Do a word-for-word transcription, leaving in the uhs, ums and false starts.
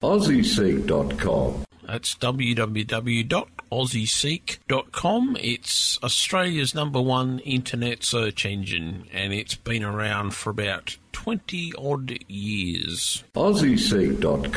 aussie seek dot com. That's w w w dot aussie seek dot com. It's Australia's number one internet search engine, and it's been around for about twenty odd years. aussie seek dot com.